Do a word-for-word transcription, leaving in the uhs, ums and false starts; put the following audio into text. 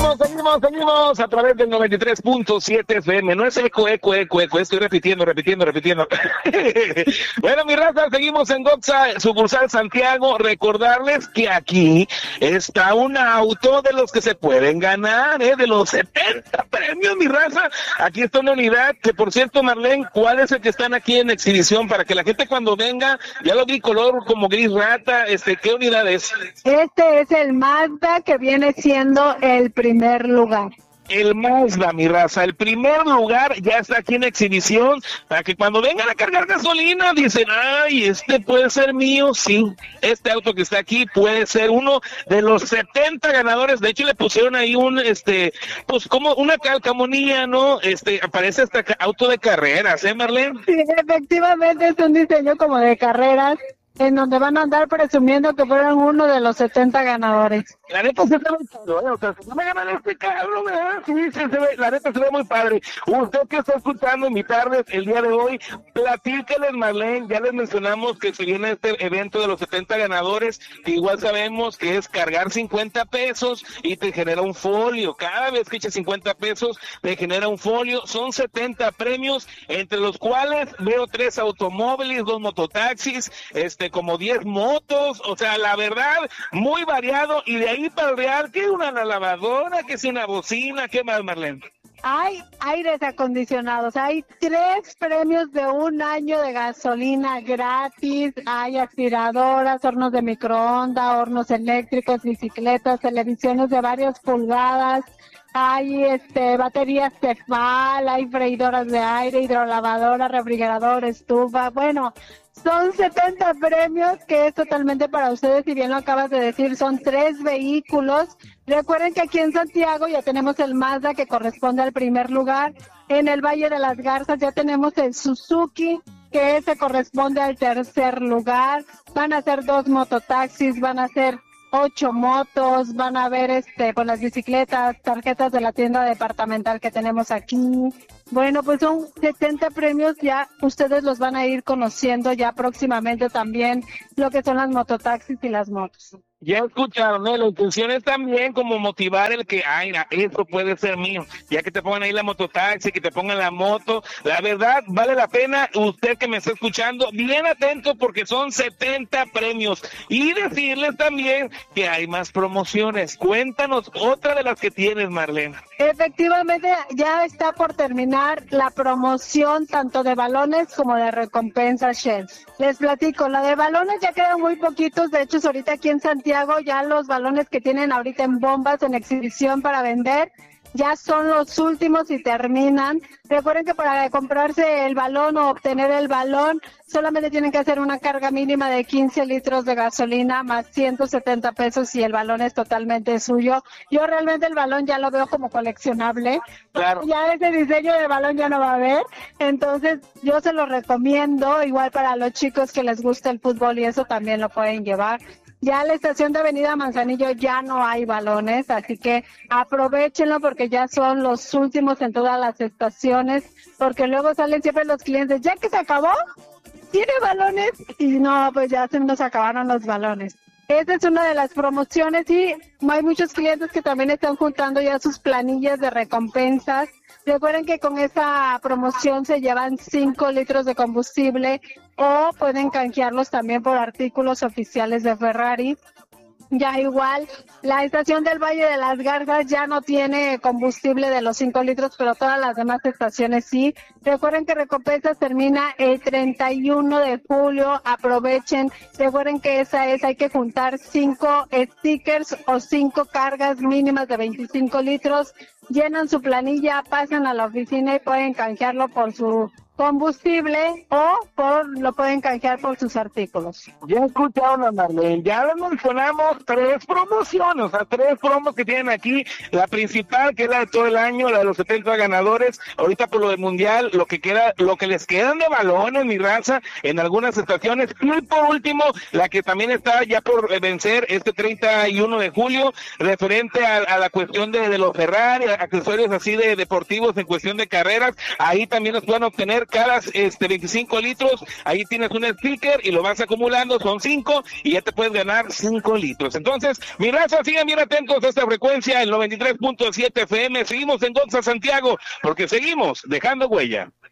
Seguimos, seguimos, seguimos a través del noventa y tres punto siete F M. No es eco, eco, eco, eco. Estoy repitiendo, repitiendo, repitiendo. Bueno, mi raza, seguimos en Goxa, sucursal Santiago. Recordarles que aquí está un auto de los que se pueden ganar, ¿eh? De los setenta premios, mi raza. Aquí está una unidad que, por cierto, Marlene, ¿cuál es el que están aquí en exhibición? Para que la gente cuando venga, ya lo vi color como gris rata, este, ¿qué unidad es? Este es el Mazda que viene siendo el primer lugar. El Mazda, mi raza, el primer lugar ya está aquí en exhibición, para que cuando vengan a cargar gasolina dicen, ay, este puede ser mío. Sí, este auto que está aquí puede ser uno de los setenta ganadores. De hecho, le pusieron ahí un, este, pues como una calcamonía, ¿no? Este, aparece este auto de carreras, ¿eh, Marlene? Sí, efectivamente es un diseño como de carreras, en donde van a andar presumiendo que fueron uno de los setenta ganadores. La neta se ve muy padre, ¿eh? O sea, si no me ganan este carro, ¿verdad? Sí, sí, se ve, la neta se ve muy padre. Usted que está escuchando mi tarde el día de hoy, platíqueles, Marlene, ya les mencionamos que se viene este evento de los setenta ganadores, que igual sabemos que es cargar cincuenta pesos y te genera un folio. Cada vez que eches cincuenta pesos, te genera un folio. Son setenta premios, entre los cuales veo tres automóviles, dos mototaxis, este, como diez motos, o sea, la verdad, muy variado. Y de ahí para el Real, que una lavadora, que es una bocina, ¿qué más, Marlene? Hay aires acondicionados, hay tres premios de un año de gasolina gratis, hay aspiradoras, hornos de microondas, hornos eléctricos, bicicletas, televisiones de varias pulgadas, hay este baterías Tefal, hay freidoras de aire, hidrolavadora, refrigerador, estufa. Bueno, son setenta premios que es totalmente para ustedes, y bien lo acabas de decir, son tres vehículos. Recuerden que aquí en Santiago ya tenemos el Mazda que corresponde al primer lugar, en el Valle de las Garzas ya tenemos el Suzuki que ese corresponde al tercer lugar, van a ser dos mototaxis, van a ser ocho motos, van a ver este con las bicicletas, tarjetas de la tienda departamental que tenemos aquí. Bueno, pues son setenta premios, ya ustedes los van a ir conociendo ya próximamente también, lo que son las mototaxis y las motos. Ya escucharon, ¿no? La intención es también como motivar el que, ay, na, eso puede ser mío, ya que te pongan ahí la mototaxi, que te pongan la moto. La verdad, vale la pena, usted que me está escuchando, bien atento porque son setenta premios. Y decirles también que hay más promociones. Cuéntanos otra de las que tienes, Marlene. Efectivamente, ya está por terminar la promoción tanto de balones como de recompensas Shell. Les platico, la de balones ya quedan muy poquitos, de hecho ahorita aquí en Santiago ya los balones que tienen ahorita en bombas en exhibición para vender ya son los últimos y terminan. Recuerden que para comprarse el balón o obtener el balón solamente tienen que hacer una carga mínima de quince litros de gasolina más ciento setenta pesos y el balón es totalmente suyo. Yo realmente el balón ya lo veo como coleccionable. Claro. Ya ese diseño de balón ya no va a haber. Entonces yo se lo recomiendo. Igual para los chicos que les gusta el fútbol y eso también lo pueden llevar. Ya en la estación de Avenida Manzanillo ya no hay balones, así que aprovechenlo porque ya son los últimos en todas las estaciones, porque luego salen siempre los clientes, ya que se acabó, ¿tiene balones? Y no, pues ya se nos acabaron los balones. Esta es una de las promociones y hay muchos clientes que también están juntando ya sus planillas de recompensas. Recuerden que con esa promoción se llevan cinco litros de combustible o pueden canjearlos también por artículos oficiales de Ferrari. Ya igual, la estación del Valle de las Garzas ya no tiene combustible de los cinco litros, pero todas las demás estaciones sí. Recuerden que Recompensas termina el treinta y uno de julio, aprovechen. Recuerden que esa es, hay que juntar cinco stickers o cinco cargas mínimas de veinticinco litros. Llenan su planilla, pasan a la oficina y pueden canjearlo por su combustible o por lo pueden canjear por sus artículos. Ya escucharon a Marlene, ya les mencionamos tres promociones, o sea, tres promos que tienen aquí. La principal, que es la de todo el año, la de los setenta ganadores. Ahorita por lo del mundial, lo que queda, lo que les quedan de balones, mi raza, en algunas estaciones. Y por último, la que también está ya por vencer este treinta y uno de julio, referente a, a la cuestión de, de los Ferrari, accesorios así de deportivos en cuestión de carreras. Ahí también los pueden obtener ganar cada este veinticinco litros, ahí tienes un sticker y lo vas acumulando, son cinco y ya te puedes ganar cinco litros. Entonces, mi raza, sigan bien atentos a esta frecuencia, el noventa y tres punto siete F M. Seguimos en Gonza Santiago, porque seguimos dejando huella.